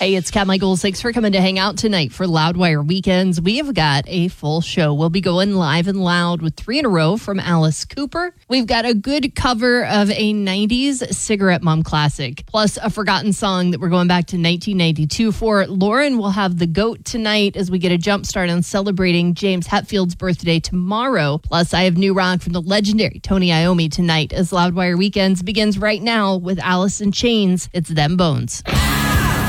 Hey, it's Kat Michaels. Thanks for coming to hang out tonight for Loudwire Weekends. We have got a full show. We'll be going live and loud with 3 in a row from Alice Cooper. We've got a good cover of a 90s Cigarette Mom classic, plus a forgotten song that we're going back to 1992 for. Lauren will have the GOAT tonight as we get a jump start on celebrating James Hetfield's birthday tomorrow. Plus, I have new rock from the legendary Tony Iommi tonight as Loudwire Weekends begins right now with Alice in Chains. It's Them Bones.